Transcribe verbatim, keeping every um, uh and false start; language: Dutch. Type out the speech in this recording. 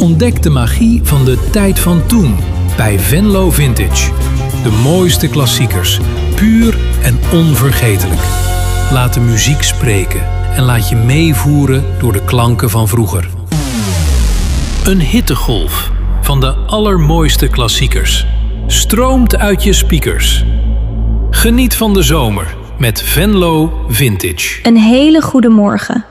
Ontdek de magie van de tijd van toen bij Venlo Vintage. De mooiste klassiekers, puur en onvergetelijk. Laat de muziek spreken en laat je meevoeren door de klanken van vroeger. Een hittegolf van de allermooiste klassiekers stroomt uit je speakers. Geniet van de zomer met Venlo Vintage. Een hele goede morgen.